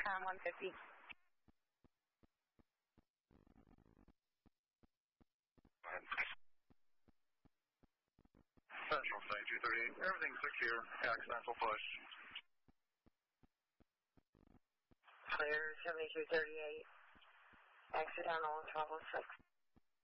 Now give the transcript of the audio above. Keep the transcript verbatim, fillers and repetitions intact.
on one fifty. Central seventy-two thirty-eight, everything's secure, accidental push. Clear seventy-two thirty-eight, accidental twelve oh six.